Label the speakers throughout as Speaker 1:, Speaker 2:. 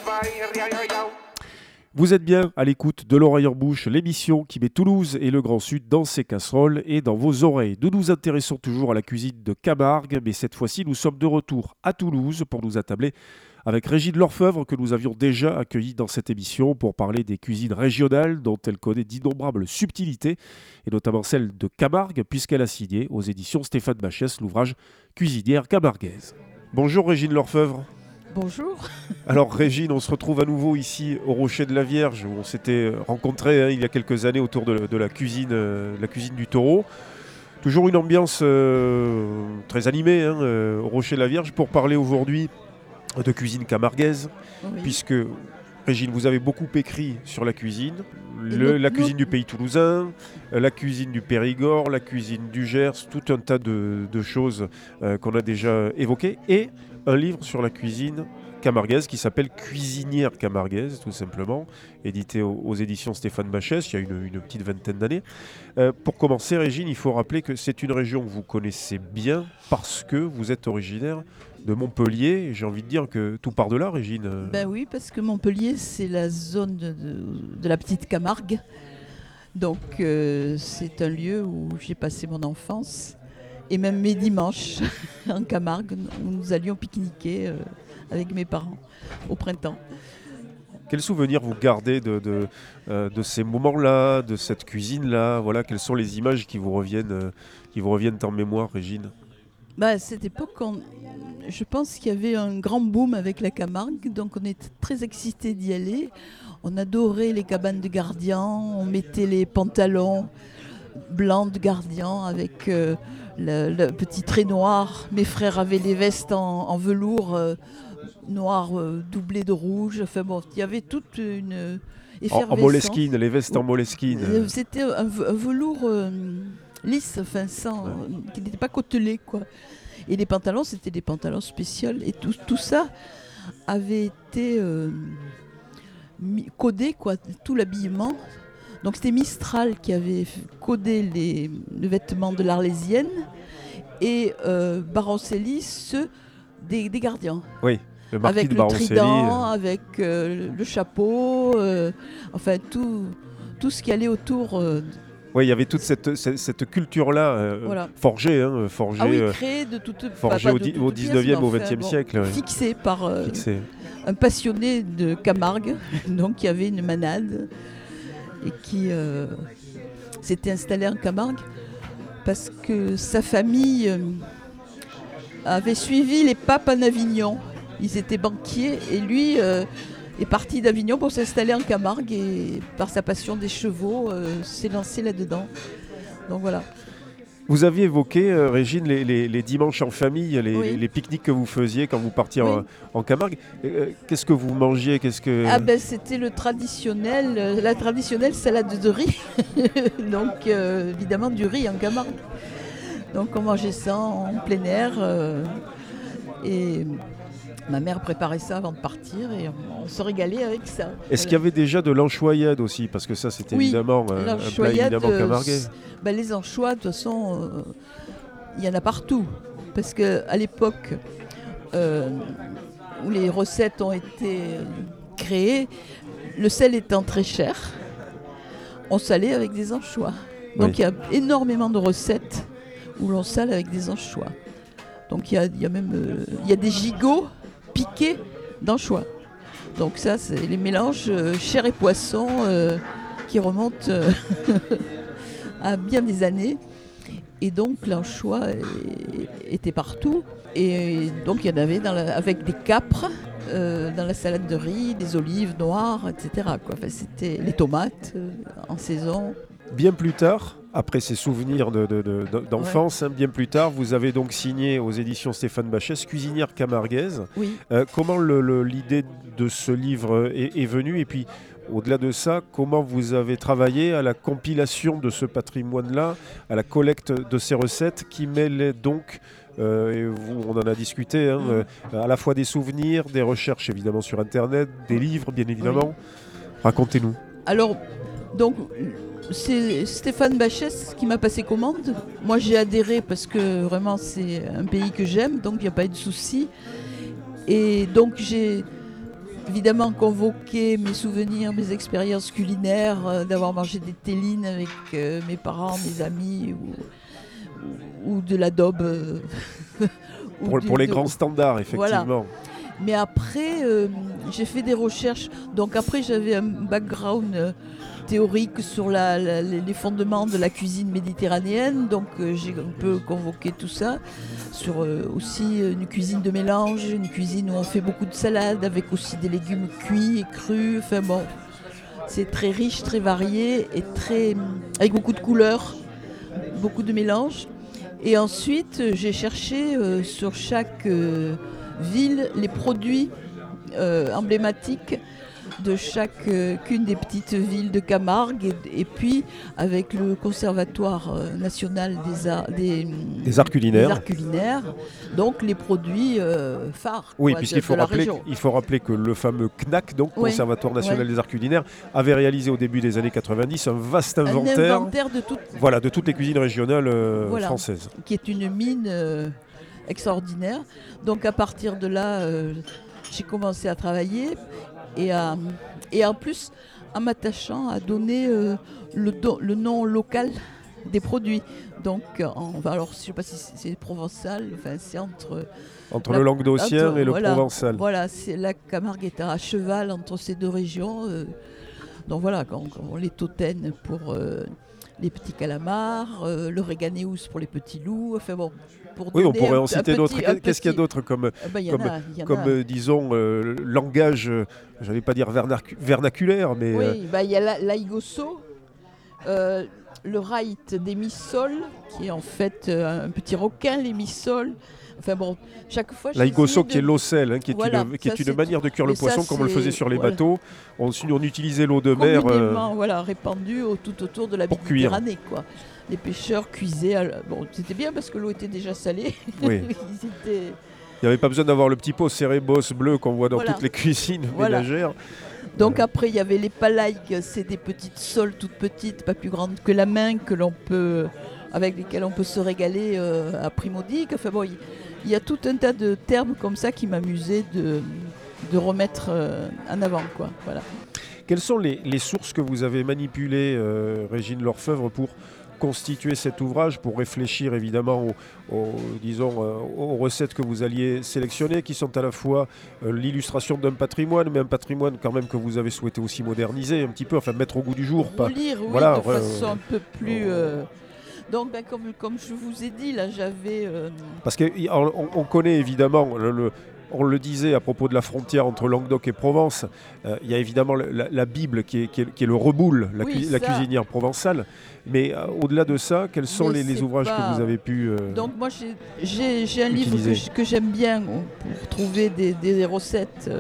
Speaker 1: Vous êtes bien à l'écoute de l'Oreille en Bouche, l'émission qui met Toulouse et le Grand Sud dans ses casseroles et dans vos oreilles. Nous nous intéressons toujours à la cuisine de Camargue, mais cette fois-ci nous sommes de retour à Toulouse pour nous attabler avec Régine Lorfeuvre que nous avions déjà accueillie dans cette émission pour parler des cuisines régionales dont elle connaît d'innombrables subtilités et notamment celle de Camargue puisqu'elle a signé aux éditions Stéphane Bachès l'ouvrage Cuisinière camarguaise. Bonjour Régine Lorfeuvre.
Speaker 2: Bonjour.
Speaker 1: Alors Régine, on se retrouve à nouveau ici au Rocher de la Vierge où on s'était rencontrés il y a quelques années autour de la cuisine du Taureau. Toujours une ambiance très animée au Rocher de la Vierge pour parler aujourd'hui de cuisine camarguaise, oui. Puisque Régine, vous avez beaucoup écrit sur la cuisine, la cuisine du pays toulousain, la cuisine du Périgord, la cuisine du Gers, tout un tas de choses qu'on a déjà évoquées, et un livre sur la cuisine camarguaise qui s'appelle Cuisinière camarguaise, tout simplement, édité aux éditions Stéphane Bachès, il y a une petite vingtaine d'années. Pour commencer, Régine, il faut rappeler que c'est une région que vous connaissez bien parce que vous êtes originaire de Montpellier, et j'ai envie de dire que tout part de là, Régine.
Speaker 2: Ben oui, parce que Montpellier, c'est la zone de la petite Camargue. Donc, c'est un lieu où j'ai passé mon enfance et même mes dimanches en Camargue, où nous allions pique-niquer avec mes parents au printemps.
Speaker 1: Quels souvenirs vous gardez de ces moments-là, de cette cuisine-là? Voilà, quelles sont les images qui vous reviennent en mémoire, Régine?
Speaker 2: À cette époque, je pense qu'il y avait un grand boom avec la Camargue, donc on était très excités d'y aller. On adorait les cabanes de gardiens, on mettait les pantalons blancs de gardiens avec le petit trait noir. Mes frères avaient les vestes en velours noir doublé de rouge. Enfin bon, il y avait toute une effervescence.
Speaker 1: En moleskine, les vestes en moleskine.
Speaker 2: C'était un velours lisse, enfin qui n'était pas côtelé, quoi. Et les pantalons, c'était des pantalons spéciaux. Et tout ça avait été codé, quoi, tout l'habillement. Donc c'était Mistral qui avait codé les vêtements de l'Arlésienne et Baroncelli ceux des gardiens.
Speaker 1: Oui, le marquis
Speaker 2: avec
Speaker 1: de
Speaker 2: le
Speaker 1: Baroncelli.
Speaker 2: Trident, avec le chapeau, enfin tout ce qui allait autour.
Speaker 1: Oui, il y avait toute cette culture-là
Speaker 2: voilà.
Speaker 1: forgée.
Speaker 2: Ah oui, créée de toute
Speaker 1: forgée au 19e, au 20e siècle.
Speaker 2: Fixée par un passionné de Camargue, donc qui avait une manade et qui s'était installé en Camargue parce que sa famille avait suivi les papes en Avignon. Ils étaient banquiers et lui est parti d'Avignon pour s'installer en Camargue et par sa passion des chevaux s'est lancé là-dedans. Donc voilà.
Speaker 1: Vous aviez évoqué, Régine, les dimanches en famille, les pique-niques que vous faisiez quand vous partiez en Camargue. Qu'est-ce que vous mangiez?
Speaker 2: C'était la traditionnelle salade de riz. Donc évidemment du riz en Camargue. Donc on mangeait ça en plein air et ma mère préparait ça avant de partir et on se régalait avec ça.
Speaker 1: Est-ce qu'il y avait déjà de l'anchoyade aussi? Parce que ça, c'était évidemment un plat évidemment camarguais.
Speaker 2: Les anchois, de toute façon, il y en a partout. Parce qu'à l'époque où les recettes ont été créées, le sel étant très cher, on salait avec des anchois. Donc il y a énormément de recettes où l'on sale avec des anchois. Donc il y a des gigots piqués d'anchois. Donc ça, c'est les mélanges chair et poisson qui remontent à bien des années. Et donc l'anchois était partout. Et donc il y en avait avec des capres dans la salade de riz, des olives noires, etc. Quoi. Enfin, c'était les tomates en saison.
Speaker 1: Bien plus tard, après ces souvenirs d'enfance, bien plus tard, vous avez donc signé aux éditions Stéphane Bachès Cuisinière camarguaise.
Speaker 2: Oui.
Speaker 1: Comment l'idée de ce livre est venue? Et puis, au-delà de ça, comment vous avez travaillé à la compilation de ce patrimoine-là, à la collecte de ces recettes qui mêlaient donc, on en a discuté, à la fois des souvenirs, des recherches évidemment sur Internet, des livres bien évidemment. Oui. Racontez-nous.
Speaker 2: Alors, donc, c'est Stéphane Bachès qui m'a passé commande. Moi, j'ai adhéré parce que vraiment, c'est un pays que j'aime, donc il n'y a pas eu de souci. Et donc, j'ai évidemment convoquer mes souvenirs, mes expériences culinaires, d'avoir mangé des tellines avec mes parents, mes amis, ou de l'adobe.
Speaker 1: Pour les grands standards, effectivement.
Speaker 2: Voilà. Mais après, j'ai fait des recherches. Donc après, j'avais un background théorique sur les fondements de la cuisine méditerranéenne. Donc j'ai un peu convoqué tout ça. Sur aussi une cuisine de mélange, une cuisine où on fait beaucoup de salades, avec aussi des légumes cuits et crus. Enfin bon, c'est très riche, très varié et avec beaucoup de couleurs, beaucoup de mélanges. Et ensuite, j'ai cherché sur chaque ville les produits emblématiques de chacune des petites villes de Camargue, et puis avec le Conservatoire national
Speaker 1: des arts culinaires,
Speaker 2: donc les produits phares.
Speaker 1: Oui, puisqu'il faut rappeler que le fameux CNAC, donc Conservatoire national des arts culinaires, avait réalisé au début des années 90 un vaste inventaire de toutes les cuisines régionales françaises.
Speaker 2: Qui est une mine extraordinaire. Donc à partir de là, j'ai commencé à travailler et en plus en m'attachant à donner le nom local des produits. Donc alors je ne sais pas si c'est provençal, enfin c'est
Speaker 1: entre le languedocien et le provençal.
Speaker 2: Voilà, c'est la Camargue est à cheval entre ces deux régions. Donc voilà, on les totaine pour les petits calamars, le réganéus pour les petits loups. Enfin bon.
Speaker 1: Oui, on pourrait en citer d'autres. Qu'est-ce qu'il y a d'autre comme disons, langage, j'allais pas dire vernaculaire, mais...
Speaker 2: Oui, il y a l'aigosso, le raït des missols, qui est en fait un petit requin, les missols. Enfin bon, chaque fois...
Speaker 1: L'aigosso qui est l'eau sel, qui est une manière de cuire le poisson comme on le faisait sur les bateaux. On utilisait l'eau de mer...
Speaker 2: répandue tout autour de la Méditerranée, quoi. Les pêcheurs cuisaient. Bon, c'était bien parce que l'eau était déjà salée.
Speaker 1: Oui. Il n'y avait pas besoin d'avoir le petit pot cérébos bleu qu'on voit dans toutes les cuisines ménagères.
Speaker 2: Donc après, il y avait les palaïques, c'est des petites soles toutes petites, pas plus grandes que la main, avec lesquelles on peut se régaler à prix modique. Enfin bon, il y a tout un tas de termes comme ça qui m'amusaient de remettre en avant, quoi. Voilà.
Speaker 1: Quelles sont les sources que vous avez manipulées, Régine Lorfeuvre, pour constituer cet ouvrage, pour réfléchir évidemment aux recettes que vous alliez sélectionner, qui sont à la fois l'illustration d'un patrimoine, mais un patrimoine quand même que vous avez souhaité aussi moderniser un petit peu, enfin mettre au goût du jour.
Speaker 2: De façon un peu plus... Donc comme je vous ai dit, là j'avais...
Speaker 1: Parce qu'on connaît évidemment... On le disait à propos de la frontière entre Languedoc et Provence, il y a évidemment la Bible qui est le reboule, la cuisinière provençale. Mais au-delà de ça, quels sont les ouvrages que vous avez pu
Speaker 2: Donc moi j'ai un livre que j'aime bien pour trouver des recettes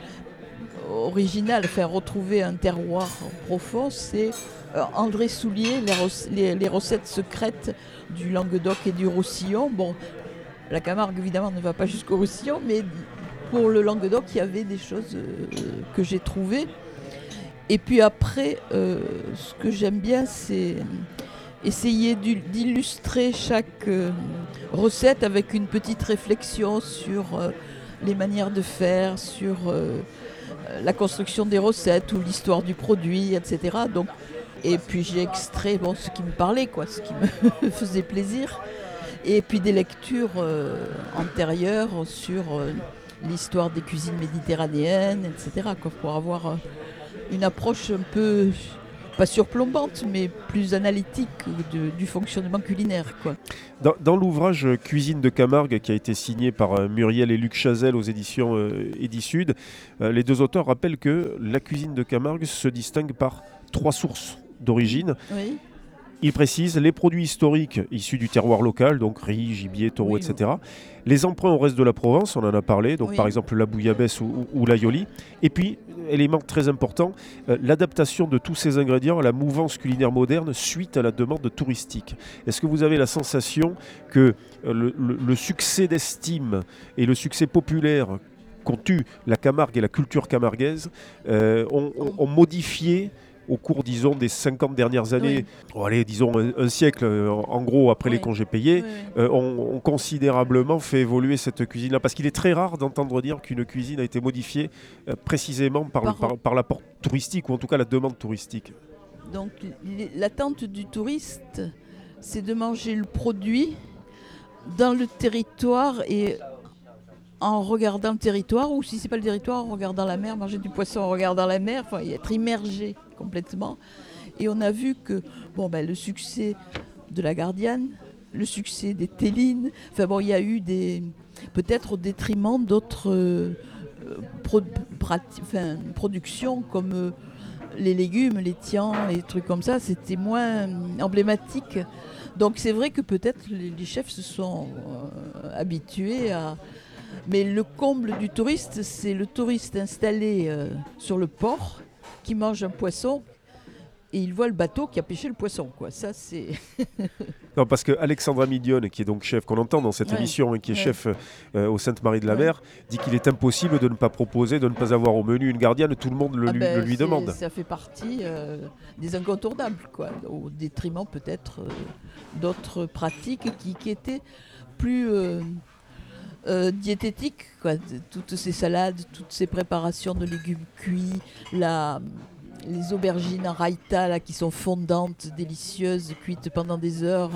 Speaker 2: originales, enfin retrouver un terroir profond, c'est André Soulier, les recettes secrètes du Languedoc et du Roussillon. Bon, la Camargue, évidemment, ne va pas jusqu'au Roussillon, mais pour le Languedoc, il y avait des choses que j'ai trouvées. Et puis après, ce que j'aime bien, c'est essayer d'illustrer chaque recette avec une petite réflexion sur les manières de faire, sur la construction des recettes ou l'histoire du produit, etc. Donc, et puis j'ai extrait ce qui me parlait, ce qui me faisait plaisir. Et puis des lectures antérieures sur l'histoire des cuisines méditerranéennes, etc. Pour avoir une approche un peu, pas surplombante, mais plus analytique du fonctionnement culinaire.
Speaker 1: Dans l'ouvrage Cuisine de Camargue, qui a été signé par Muriel et Luc Chazelle aux éditions Edisud, les deux auteurs rappellent que la cuisine de Camargue se distingue par 3 sources d'origine.
Speaker 2: Oui.
Speaker 1: Il précise les produits historiques issus du terroir local, donc riz, gibier, taureau, etc. Les emprunts au reste de la Provence, on en a parlé, donc par exemple la bouillabaisse ou l'aioli. Et puis, élément très important, l'adaptation de tous ces ingrédients à la mouvance culinaire moderne suite à la demande touristique. Est-ce que vous avez la sensation que le succès d'estime et le succès populaire qu'ont eu la Camargue et la culture camarguaise ont modifié au cours, disons, des 50 dernières années,
Speaker 2: Oui.
Speaker 1: allez, disons un siècle, en gros, après les
Speaker 2: Oui.
Speaker 1: congés payés,
Speaker 2: Oui.
Speaker 1: ont considérablement fait évoluer cette cuisine-là. Parce qu'il est très rare d'entendre dire qu'une cuisine a été modifiée précisément par l'apport touristique, ou en tout cas la demande touristique.
Speaker 2: Donc l'attente du touriste, c'est de manger le produit dans le territoire et en regardant le territoire, ou si c'est pas le territoire, en regardant la mer, manger du poisson en regardant la mer, enfin, être immergé complètement. Et on a vu que le succès de la Gardiane, le succès des Tellines, il y a eu peut-être au détriment d'autres productions comme les légumes, les tians, les trucs comme ça, c'était moins emblématique. Donc c'est vrai que peut-être les chefs se sont habitués à... Mais le comble du touriste, c'est le touriste installé sur le port qui mange un poisson et il voit le bateau qui a pêché le poisson, quoi. Ça, c'est...
Speaker 1: Non, parce que Alexandra Mignonne, qui est donc chef, qu'on entend dans cette émission, qui est chef au Sainte-Marie de la Mer, dit qu'il est impossible de ne pas proposer, de ne pas avoir au menu une gardienne. Tout le monde le lui demande.
Speaker 2: Ça fait partie des incontournables, quoi, au détriment peut-être d'autres pratiques qui étaient plus diététiques, quoi. Toutes ces salades, toutes ces préparations de légumes cuits, les aubergines en raïta là, qui sont fondantes, délicieuses, cuites pendant des heures.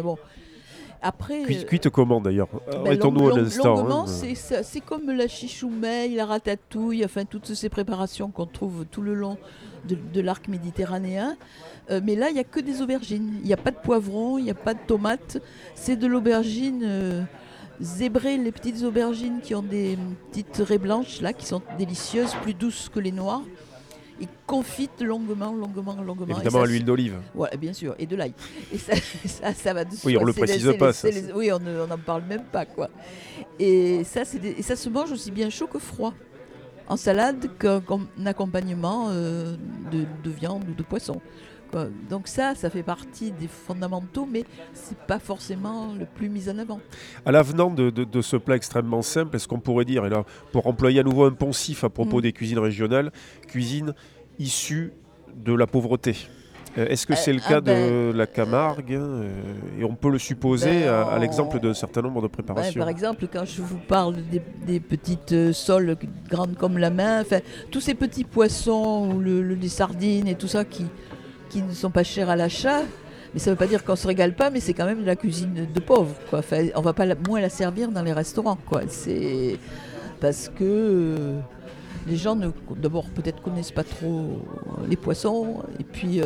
Speaker 2: Après,
Speaker 1: cuite comment d'ailleurs? Arrêtons-nous un instant.
Speaker 2: Longuement, c'est comme la chichoumeille, la ratatouille, toutes ces préparations qu'on trouve tout le long de l'arc méditerranéen. Mais là, il n'y a que des aubergines. Il n'y a pas de poivron, il n'y a pas de tomates. C'est de l'aubergine zébrée, les petites aubergines qui ont des petites raies blanches là, qui sont délicieuses, plus douces que les noires. Et confite longuement.
Speaker 1: Évidemment à l'huile d'olive.
Speaker 2: Ouais, bien sûr, et de l'ail. Et ça va de soi.
Speaker 1: Oui, on ne le précise pas.
Speaker 2: Oui, on n'en parle même pas, quoi. Et ça se mange aussi bien chaud que froid. En salade qu'en accompagnement de viande ou de poisson, quoi. Donc ça fait partie des fondamentaux, mais c'est pas forcément le plus mis en avant.
Speaker 1: À l'avenant de ce plat extrêmement simple, est-ce qu'on pourrait dire, et là, pour employer à nouveau un poncif à propos des cuisines régionales, cuisine issue de la pauvreté? Est-ce que c'est le cas de la Camargue et on peut le supposer à l'exemple d'un certain nombre de préparations?
Speaker 2: Par exemple, quand je vous parle des petites soles grandes comme la main, tous ces petits poissons, ou les sardines et tout ça qui ne sont pas chers à l'achat, mais ça ne veut pas dire qu'on ne se régale pas, mais c'est quand même de la cuisine de pauvres, quoi. On ne va pas moins la servir dans les restaurants, quoi. C'est parce que les gens, d'abord, peut-être connaissent pas trop les poissons, et puis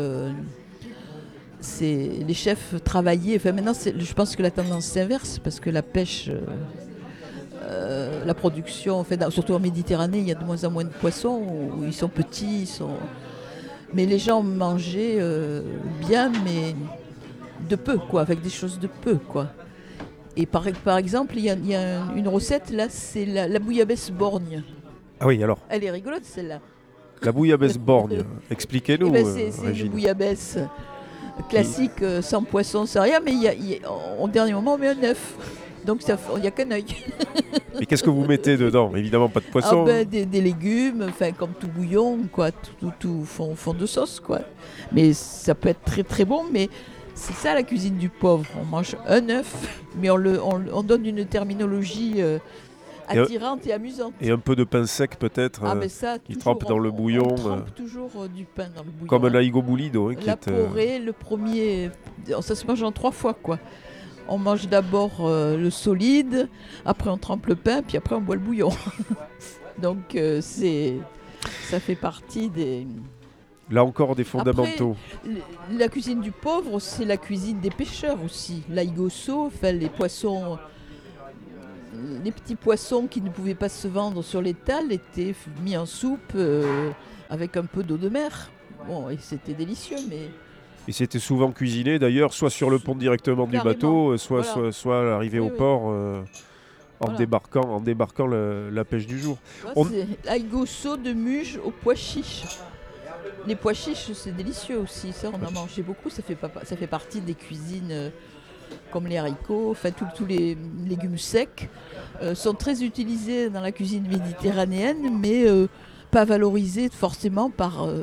Speaker 2: les chefs travaillaient. Maintenant, je pense que la tendance s'inverse, parce que la pêche, la production, surtout en Méditerranée, il y a de moins en moins de poissons, où ils sont petits, mais les gens mangeaient bien, mais de peu, quoi, avec des choses de peu, quoi. Et par exemple, il y a une recette, là, c'est la bouillabaisse borgne.
Speaker 1: Ah oui, alors.
Speaker 2: Elle est rigolote, celle-là.
Speaker 1: La bouillabaisse borgne, expliquez-nous,
Speaker 2: c'est
Speaker 1: Régine.
Speaker 2: une bouillabaisse classique, sans poisson, sans rien, mais au dernier moment, on met un œuf. Donc il n'y a qu'un œil.
Speaker 1: Et qu'est-ce que vous mettez dedans? Évidemment, pas de poisson.
Speaker 2: Des légumes, comme tout bouillon, quoi, tout fond de sauce, quoi. Mais ça peut être très très bon, mais c'est ça la cuisine du pauvre. On mange un œuf, mais on donne une terminologie attirante et amusante.
Speaker 1: Et un peu de pain sec peut-être, qui trempe dans le bouillon.
Speaker 2: On trempe toujours du pain dans le bouillon.
Speaker 1: Comme l'aigo boulido.
Speaker 2: La porrée, le premier, ça se mange en 3 fois, quoi. On mange d'abord le solide, après on trempe le pain, puis après on boit le bouillon. Donc ça fait partie des...
Speaker 1: Là encore des fondamentaux.
Speaker 2: Après, la cuisine du pauvre, c'est la cuisine des pêcheurs aussi. L'aigosso, les poissons... Les petits poissons qui ne pouvaient pas se vendre sur l'étal étaient mis en soupe avec un peu d'eau de mer. Bon, et c'était délicieux, mais...
Speaker 1: Et c'était souvent cuisiné d'ailleurs, soit sur le pont directement du bateau, soit à l'arrivée au port en débarquant la pêche du jour.
Speaker 2: C'est l'aigosso de Muge aux pois chiches. Les pois chiches, c'est délicieux aussi. Ça, on en mangeait beaucoup. Ça fait partie des cuisines comme les haricots, tous les légumes secs sont très utilisés dans la cuisine méditerranéenne, mais pas valorisés forcément par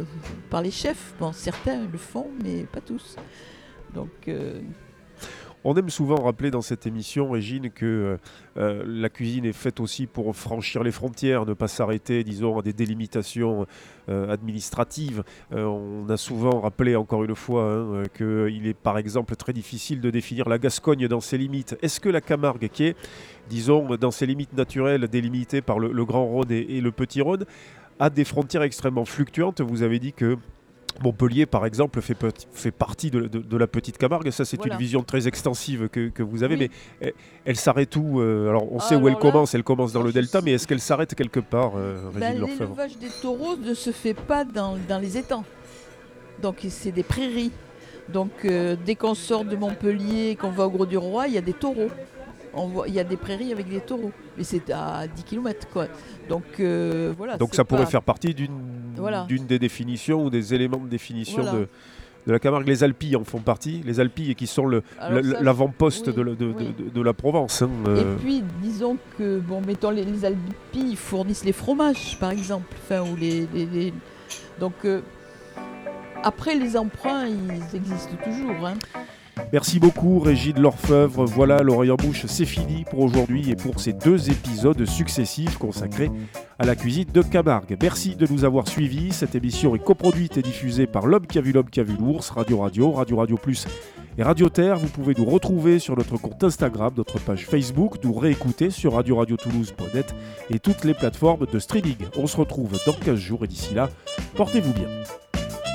Speaker 2: par les chefs. Bon, certains le font, mais pas tous. Donc,
Speaker 1: on aime souvent rappeler dans cette émission, Régine, que la cuisine est faite aussi pour franchir les frontières, ne pas s'arrêter, disons, à des délimitations administratives. On a souvent rappelé, encore une fois, qu'il est par exemple très difficile de définir la Gascogne dans ses limites. Est-ce que la Camargue, qui est, disons, dans ses limites naturelles, délimitée par le Grand Rhône et le Petit Rhône, a des frontières extrêmement fluctuantes? Vous avez dit que Montpellier, par exemple, fait partie de la petite Camargue. Ça, c'est une vision très extensive que vous avez, mais elle s'arrête où? Alors, on sait où elle commence. Elle commence dans le delta, mais est-ce qu'elle s'arrête quelque part, Régine Lorfèvre?
Speaker 2: L'élevage des taureaux ne se fait pas dans les étangs. Donc, c'est des prairies. Donc, dès qu'on sort de Montpellier et qu'on va au Gros du Roi, il y a des taureaux. Il y a des prairies avec des taureaux, mais c'est à 10 km, quoi. Donc voilà.
Speaker 1: Donc ça pourrait faire partie d'une des définitions ou des éléments de définition de la Camargue. Les Alpilles en font partie, les Alpilles qui sont l'avant-poste de la Provence.
Speaker 2: Et puis disons que, mettons les Alpilles fournissent les fromages, par exemple. Donc après les emprunts, ils existent toujours.
Speaker 1: Merci beaucoup Régine Lorfèvre. Voilà, l'oreille en bouche, c'est fini pour aujourd'hui et pour ces 2 épisodes successifs consacrés à la cuisine de Camargue. Merci de nous avoir suivis. Cette émission est coproduite et diffusée par L'Homme qui a vu l'ours, Radio Plus et Radio Terre. Vous pouvez nous retrouver sur notre compte Instagram, notre page Facebook, nous réécouter sur radiotoulouse.net et toutes les plateformes de streaming. On se retrouve dans 15 jours et d'ici là, portez-vous bien.